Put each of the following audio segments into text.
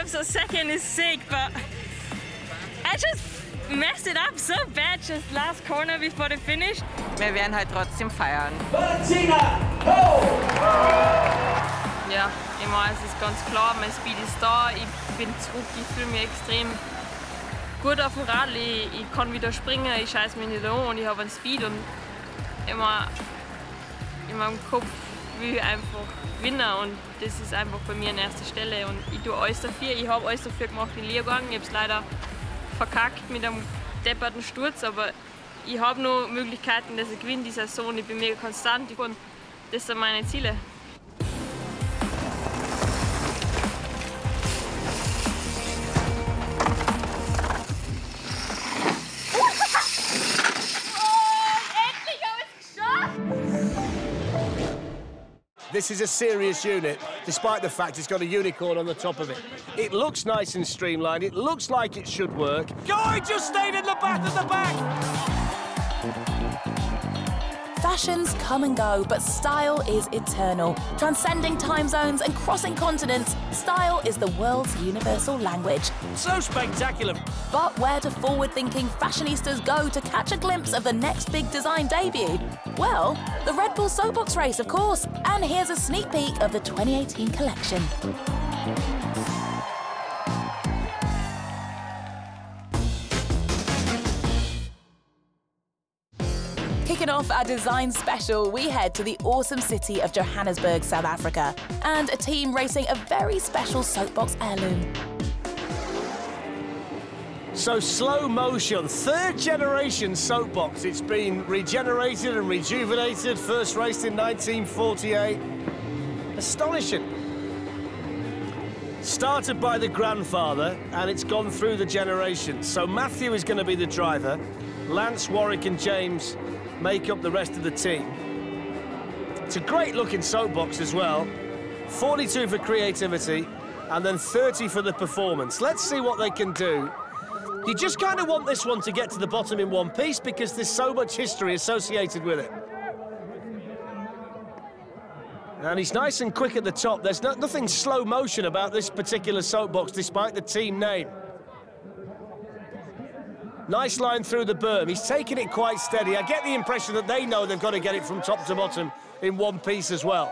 up, so second is sick, but I just messed it up so bad just last corner before the finish. Wir werden halt trotzdem feiern. Ja, ich meine, es ist ganz klar, mein Speed ist da, ich bin zurück, ich fühle mich extrem gut auf dem Rad, ich kann wieder springen, ich scheiße mich nicht an und ich habe einen Speed und immer in meinem Kopf will ich einfach gewinnen und das ist einfach bei mir an erster Stelle und ich tue alles dafür, ich habe alles dafür gemacht in Lehrgang, ich habe es leider verkackt mit einem depperten Sturz, aber ich habe noch Möglichkeiten, dass ich gewinne die Saison, ich bin mega konstant und das sind meine Ziele. This is a serious unit, despite the fact it's got a unicorn on the top of it. It looks nice and streamlined, it looks like it should work. Guy just stayed in the back of the back! Fashions come and go, but style is eternal. Transcending time zones and crossing continents, style is the world's universal language. So spectacular. But where do forward-thinking fashionistas go to catch a glimpse of the next big design debut? Well, the Red Bull Soapbox race, of course. And here's a sneak peek of the 2018 collection. Kicking off our design special, we head to the awesome city of Johannesburg, South Africa, and a team racing a very special soapbox heirloom. So slow motion, third generation soapbox. It's been regenerated and rejuvenated, first raced in 1948. Astonishing. Started by the grandfather, and it's gone through the generations. So Matthew is going to be the driver. Lance, Warwick and James make up the rest of the team. It's a great looking soapbox as well. 42 for creativity and then 30 for the performance. Let's see what they can do. You just kind of want this one to get to the bottom in one piece because there's so much history associated with it. And he's nice and quick at the top. There's nothing slow motion about this particular soapbox despite the team name. Nice line through the berm. He's taking it quite steady. I get the impression that they know they've got to get it from top to bottom in one piece as well.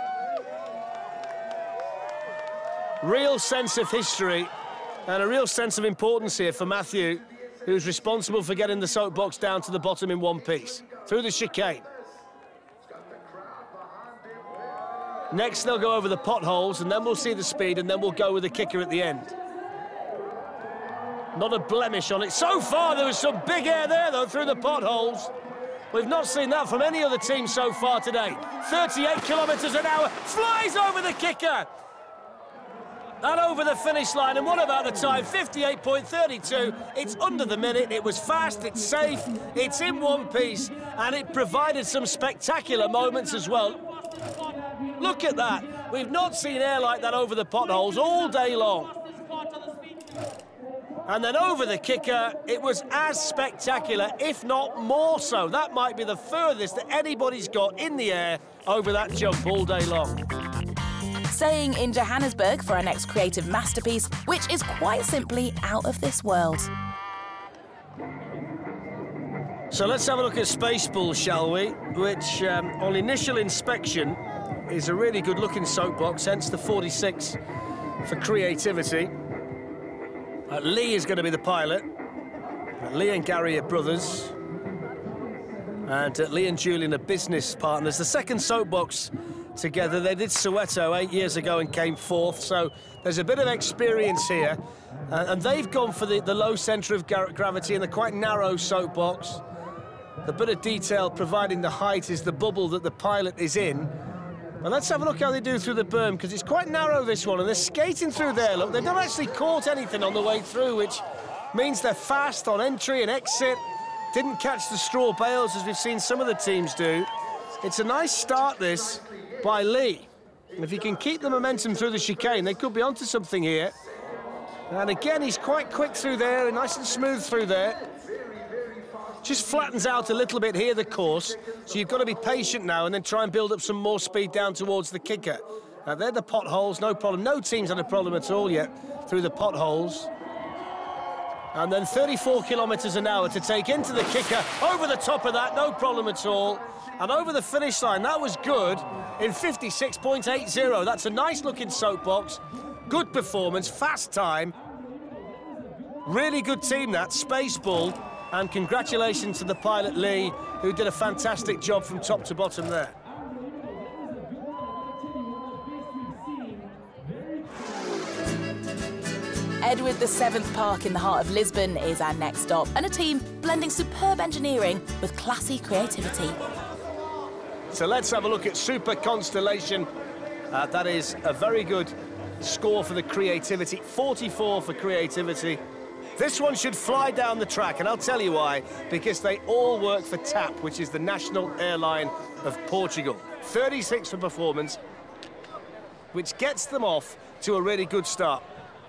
Real sense of history and a real sense of importance here for Matthew, who's responsible for getting the soapbox down to the bottom in one piece. Through the chicane. Next, they'll go over the potholes, and then we'll see the speed, and then we'll go with the kicker at the end. Not a blemish on it. So far, there was some big air there, though, through the potholes. We've not seen that from any other team so far today. 38 kilometres an hour, flies over the kicker. And over the finish line, and what about the time? 58.32, it's under the minute, it was fast, it's safe, it's in one piece, and it provided some spectacular moments as well. Look at that. We've not seen air like that over the potholes all day long. And then over the kicker, it was as spectacular, if not more so. That might be the furthest that anybody's got in the air over that jump all day long. Staying in Johannesburg for our next creative masterpiece, which is quite simply out of this world. So let's have a look at Space Bull, shall we? Which, on initial inspection, is a really good-looking soapbox, hence the 46 for creativity. Lee is going to be the pilot. Lee and Gary are brothers. And Lee and Julian are business partners. The second soapbox together, they did Soweto 8 years ago and came fourth, so there's a bit of experience here. And they've gone for the low centre of gravity and the quite narrow soapbox. The bit of detail providing the height is the bubble that the pilot is in. And let's have a look how they do through the berm, because it's quite narrow, this one, and they're skating through there. Look, they've not actually caught anything on the way through, which means they're fast on entry and exit. Didn't catch the straw bales, as we've seen some of the teams do. It's a nice start, this, by Lee. And if he can keep the momentum through the chicane, they could be onto something here. And again, he's quite quick through there, and nice and smooth through there. Just flattens out a little bit here, the course, so you've got to be patient now and then try and build up some more speed down towards the kicker. They're the potholes, no problem. No team's had a problem at all yet through the potholes. And then 34 kilometres an hour to take into the kicker. Over the top of that, no problem at all. And over the finish line, that was good in 56.80. That's a nice-looking soapbox. Good performance, fast time. Really good team, that, Spacebull. And congratulations to the pilot, Lee, who did a fantastic job from top to bottom there. Edward VII Park in the heart of Lisbon is our next stop, and a team blending superb engineering with classy creativity. So let's have a look at Super Constellation. That is a very good score for the creativity, 44 for creativity. This one should fly down the track, and I'll tell you why, because they all work for TAP, which is the national airline of Portugal. 36 for performance, which gets them off to a really good start.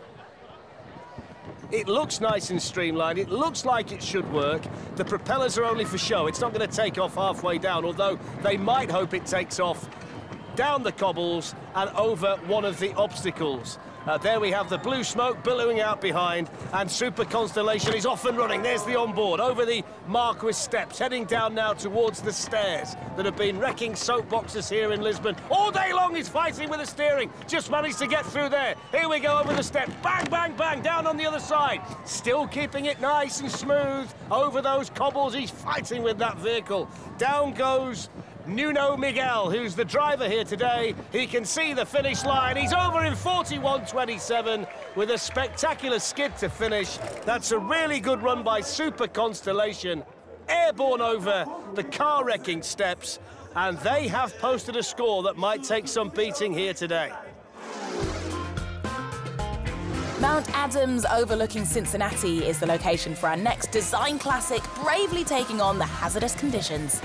It looks nice and streamlined. It looks like it should work. The propellers are only for show. It's not going to take off halfway down, although they might hope it takes off down the cobbles and over one of the obstacles. There we have the blue smoke billowing out behind, and Super Constellation is off and running. There's the onboard over the Marquis steps, heading down now towards the stairs that have been wrecking soapboxes here in Lisbon. All day long he's fighting with the steering. Just managed to get through there. Here we go over the steps. Bang, bang, bang, down on the other side. Still keeping it nice and smooth over those cobbles. He's fighting with that vehicle. Down goes Nuno Miguel, who's the driver here today. He can see the finish line. He's over in 41.27 with a spectacular skid to finish. That's a really good run by Super Constellation. Airborne over the car-wrecking steps, and they have posted a score that might take some beating here today. Mount Adams overlooking Cincinnati is the location for our next design classic, bravely taking on the hazardous conditions.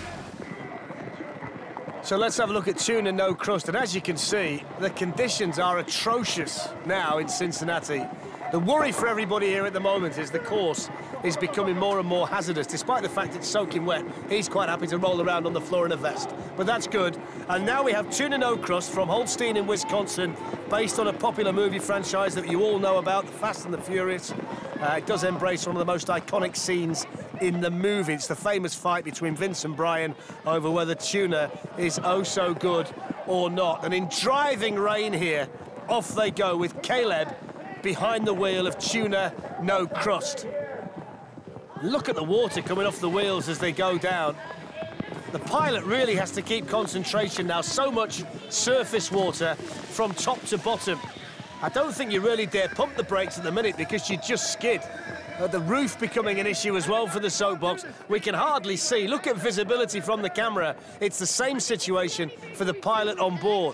So let's have a look at Tuna No Crust, and as you can see, the conditions are atrocious now in Cincinnati. The worry for everybody here at the moment is the course is becoming more and more hazardous, despite the fact it's soaking wet. He's quite happy to roll around on the floor in a vest, but that's good. And now we have Tuna No Crust from Holstein in Wisconsin, based on a popular movie franchise that you all know about, The Fast and the Furious. It does embrace one of the most iconic scenes in the movie. It's the famous fight between Vince and Brian over whether tuna is oh so good or not. And in driving rain here, off they go with Caleb behind the wheel of Tuna No Crust. Look at the water coming off the wheels as they go down. The pilot really has to keep concentration now. So much surface water from top to bottom. I don't think you really dare pump the brakes at the minute because you just skid. The roof becoming an issue as well for the soapbox. We can hardly see. Look at visibility from the camera. It's the same situation for the pilot on board.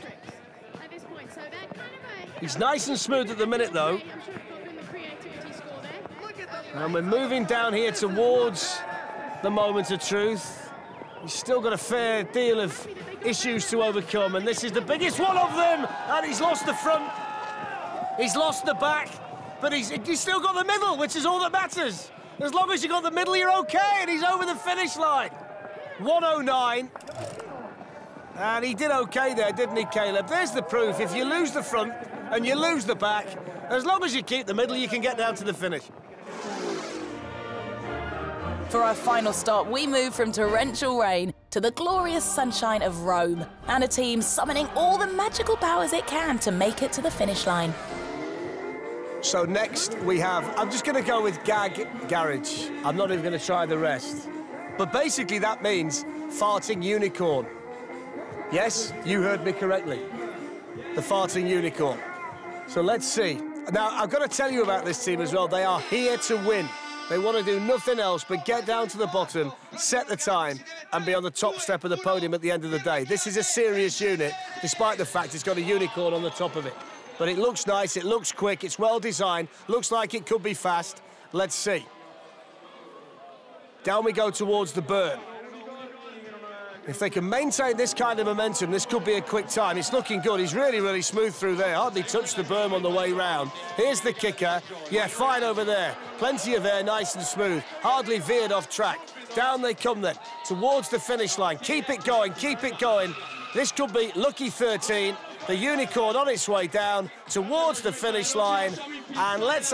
He's nice and smooth at the minute, though. And we're moving down here towards the moment of truth. He's still got a fair deal of issues to overcome, and this is the biggest one of them. And he's lost the front. He's lost the back. But he's still got the middle, which is all that matters. As long as you got the middle, you're okay, and he's over the finish line. 109. And he did okay there, didn't he, Caleb? There's the proof. If you lose the front and you lose the back, as long as you keep the middle, you can get down to the finish. For our final stop, we move from torrential rain to the glorious sunshine of Rome, and a team summoning all the magical powers it can to make it to the finish line. So next we have, I'm just going to go with Gag Garage. I'm not even going to try the rest. But basically that means farting unicorn. Yes, you heard me correctly. The farting unicorn. So let's see. Now, I've got to tell you about this team as well. They are here to win. They want to do nothing else but get down to the bottom, set the time, and be on the top step of the podium at the end of the day. This is a serious unit, despite the fact it's got a unicorn on the top of it. But it looks nice, it looks quick, it's well designed, looks like it could be fast. Let's see. Down we go towards the burn. If they can maintain this kind of momentum, this could be a quick time. It's looking good. He's really, really smooth through there. Hardly touched the berm on the way round. Here's the kicker. Yeah, fine over there. Plenty of air, nice and smooth. Hardly veered off track. Down they come then, towards the finish line. Keep it going, keep it going. This could be lucky 13. the Unicorn on its way down towards the finish line, and let's